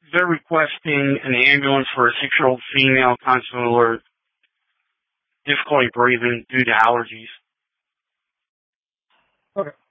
they're requesting an ambulance for a 6-year-old female consular difficulty breathing due to allergies. Okay.